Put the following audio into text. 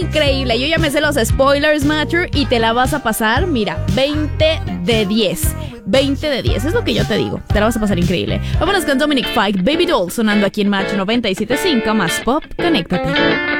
increíble. Yo ya me sé los spoilers, Matthew, y te la vas a pasar, mira, 20 de 10. 20 de 10, es lo que yo te digo. Te la vas a pasar increíble. Vámonos con Dominic Fike, Baby Doll, sonando aquí en Match 97.5, más pop, conéctate.